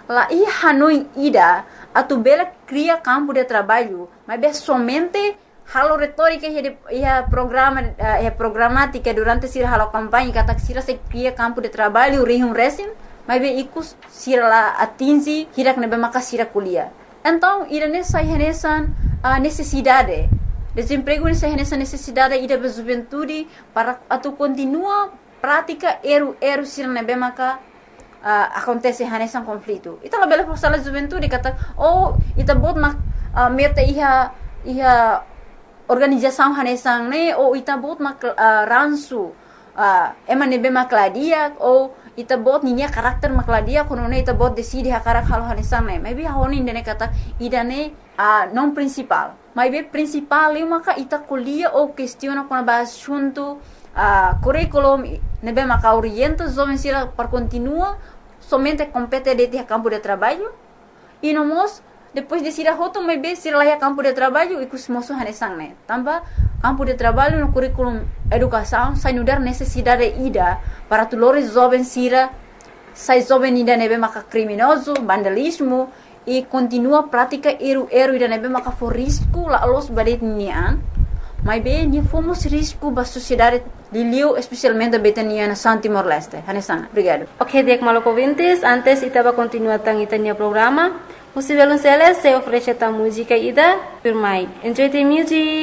lá e Hanoi ida a tubela cria campo de trabalho, mas é somente halo retórica e a programática durante a campanha que está se cria campo de trabalho um recém, mas é isso se lá atinge hira que não maka sira kuliah. Então ida nessa necessidade desemprego nessa necessidade ida da juventude para atu continua prática eru sira nebe maka acontece nesse conflito. Então a bela força da juventude kata ita bot meta iha organização hanesang ne ou ita bot ransu nebe makladia ou ita bot ninya karakter makladia kono ne ita bot decide hakarak halo hanesang ne maybe honi ne kata ida ne não principal mas principal é maka ita kuliah ou questiona com a assunto curriculum nebe maka orienta jovens sira para continua somente compete de campo de trabalho e nomos depois de sira hoto mas be sira lá campo de trabalho e kusmoso hanesang ne tamba campo de trabalho no curriculum educação sai nudar necessidade ida para tulores jovens sira sai jovem ida nebe maka criminoso vandalismo e continua prática eru ida nebe maka for risco la los badet nian mas bem ni fomos risco ba sociedade de Liu especialmente a Betania na San Timor-Leste. Hanesang, obrigado. Ok, Diek Maloko Vintes, antes itaba continuar tang itania programa. Musivelunceles se oferece ta música ida, firmai. Enjoy the music.